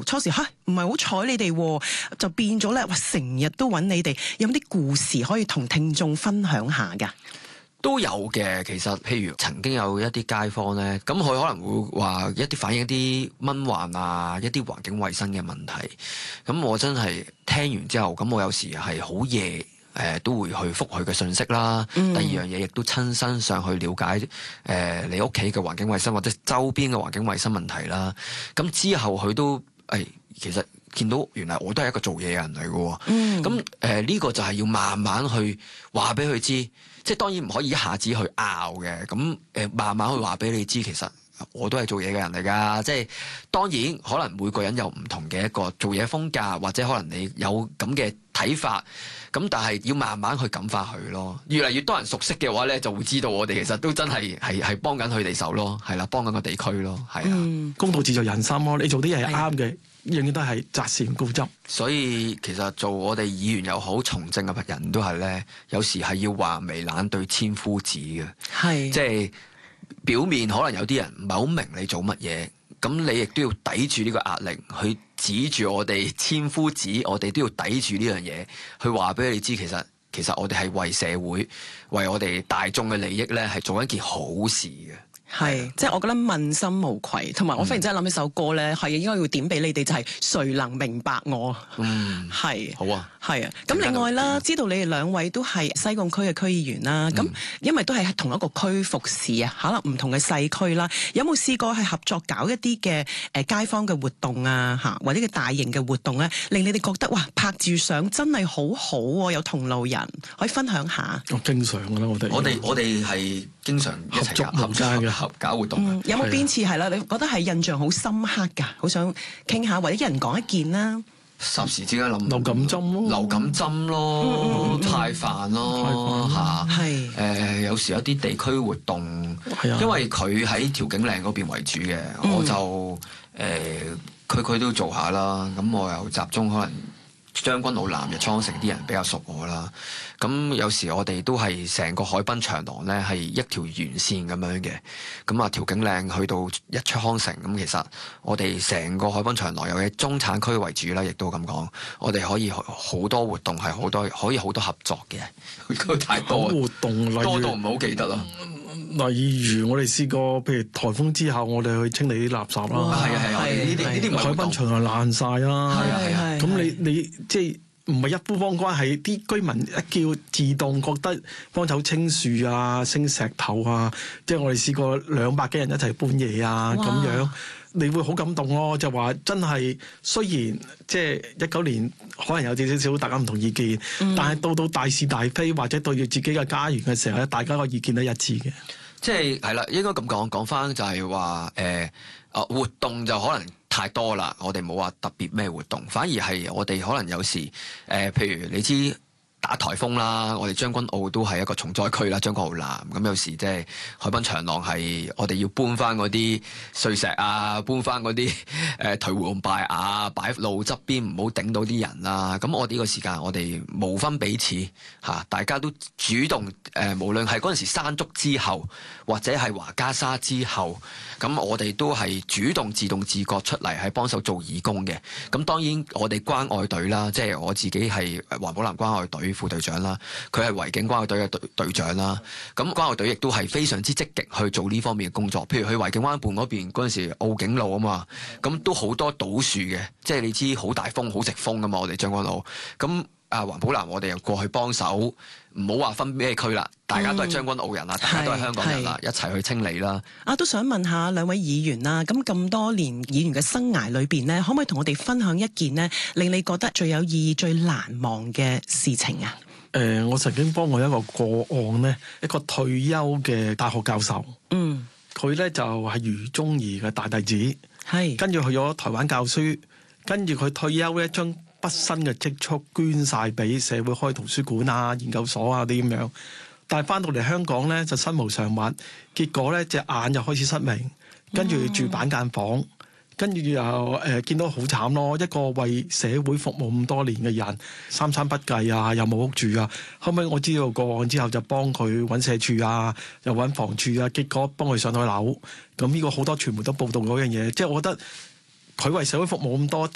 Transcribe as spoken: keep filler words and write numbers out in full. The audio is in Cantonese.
初時吓唔係好睬你哋，就變咗咧，哇成日都揾你哋，有冇啲故事可以同聽眾分享下㗎？ 都有嘅，其實譬如曾經有一啲街坊咧，咁佢可能會話一啲反映一啲蚊患啊，一啲環境衛生嘅問題。咁我真係聽完之後，咁我有時係好夜誒、呃、都會去覆佢嘅信息啦。嗯、第二樣嘢亦都親身上去了解誒、呃、你屋企嘅環境衛生或者周邊嘅環境衛生問題啦。咁之後佢都誒、哎、其實見到原來我都係一個做嘢嘅人嚟嘅。嗯，咁誒呢個就係要慢慢去話俾佢知。即係當然唔可以一下子去拗嘅，咁誒慢慢去話俾你知，其實我都係做嘢嘅人嚟㗎。即係當然可能每個人有唔同嘅一個做嘢風格，或者可能你有咁嘅睇法，咁但係要慢慢去感化佢咯。越嚟越多人熟悉嘅話咧，就會知道我哋其實都真係係係幫緊佢哋手咯，係啦，幫緊個地區咯，係啊。 嗯，公道自在人心咯，你做啲嘢係啱嘅。永遠都係擇善固執， 所以其實做我哋議員又好，從政嘅人都係咧，有時係要橫眉冷對千夫指嘅，係即係表面可能有啲人唔係好明你做乜嘢，咁你亦都要抵住呢個壓力去指住我哋千夫指，我哋都要抵住呢樣嘢去話俾你知，其實其實我哋係為社會、為我哋大眾嘅利益咧，係做一件好事嘅。 係，即係我覺得問心無愧，同埋我忽然之間諗起首歌咧，係應該要點俾你哋，就係、是、誰能明白我？嗯，係，好啊，係啊。咁另外啦，知道你哋兩位都係西貢區嘅區議員啦，咁、嗯、因為都係同一個區服侍啊，可能唔同嘅細區啦，有冇試過係合作搞一啲嘅誒街坊嘅活動啊，嚇或者嘅大型嘅活動咧，令你哋覺得哇拍住相真係好好喎，有同路人可以分享下。 我經常㗎啦，我哋我哋我哋係經常一齊合作嘅。合搞活動、 嗯，有冇邊次係啦？你覺得係印象好深刻㗎？好想傾下，或者一人講一件啦。 霎時之間諗流感針咯， 流感針咯，派飯咯，嚇，係誒有時有啲地區活動，因為佢喺調景嶺嗰邊為主嘅，嗯、我就誒區區都做下啦。咁我又集中可能將軍澳南日倉城啲人比較熟我啦。咁有時我哋都係成個海濱長廊咧，係一條沿線咁樣嘅。咁啊，調景嶺去到一出康城，咁其實我哋成個海濱長廊有嘅中產區為主啦，亦都咁講。我哋可以好多活動係好多，可以好多合作嘅。太多活動， 多到唔好記得啦。 例如我哋試過，譬如颱風之後，我哋去清理啲垃圾啦。 係啊係啊，呢啲呢啲海濱長廊爛晒啦。 係啊係啊， 咁你你即係。唔係一夫方關係，啲居民一叫自動覺得幫手清樹啊、升石頭啊，即係我哋試過兩百幾人一齊搬嘢啊咁樣，你會好感動咯。就話真係雖然即係一九年可能有少少少大家唔同意見，嗯、但係到到大是大非或者對住自己嘅家園嘅時候咧，大家個意見都一致嘅。 即係係啦，應該咁講講翻就係話誒啊活動就可能太多啦，我哋冇話特別咩活動，反而係我哋可能有時誒、呃，譬如你知打颱風啦，我哋將軍澳都係一個重災區啦，將軍澳南咁有時即係海濱長廊係我哋要搬翻嗰啲碎石啊，搬翻嗰啲誒頹垣敗瓦，擺路側邊唔好頂到啲人啦。咁我哋呢個時間我哋無分彼此嚇、啊，大家都主動誒、呃，無論係嗰陣時山竹之後，或者係華家沙之後，咁我哋都係主動自動自覺出嚟係幫手做義工嘅。咁當然我哋關愛隊啦，即係我自己係環保藍關愛隊副隊長啦，佢係維景關愛隊嘅隊隊長啦。咁關愛隊亦都係非常之積極去做呢方面嘅工作。譬如去維景灣畔嗰邊嗰陣時，澳景路啊嘛，咁都好多倒樹嘅，即係你知好大風好直風噶嘛，我哋將軍澳。咁啊環保藍我哋又過去幫手，唔好話分咩區啦，大家都係將軍澳人啦，嗯、大家都係香港人啦，一齊去清理啦。 啊，都想問下兩位議員啦，咁咁多年議員嘅生涯裏邊呢，可唔可以同我哋分享一件呢令你覺得最有意義、最難忘嘅事情啊？ 誒、呃，我曾經幫過一個個案呢，一個退休嘅大學教授，嗯，佢咧就係余宗儀嘅大弟子，係跟住去咗台灣教書，跟住佢退休咧將畢生嘅積蓄捐晒俾社會開圖書館啊、研究所啊啲咁樣，但係翻到嚟香港咧就身無長物，結果咧隻眼又開始失明，跟住住板間房，跟住又誒、呃、見到好慘咯，一個為社會服務咁多年嘅人，三餐不繼啊，又冇屋住啊，後尾我知道個案之後就幫佢揾社署啊，又揾房署啊，結果幫佢上到樓，咁呢個好多傳媒都報道嗰樣嘢，即係我覺得。佢為社會服務咁多，